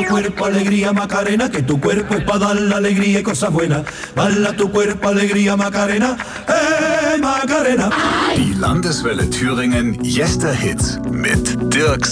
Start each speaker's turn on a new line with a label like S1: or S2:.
S1: tu cuerpo alegría Macarena, que tu cuerpo es para dar la alegría y cosas buenas. Bala tu cuerpo alegría Macarena, Macarena.
S2: Die Landeswelle Thüringen Jester Hits mit Dirk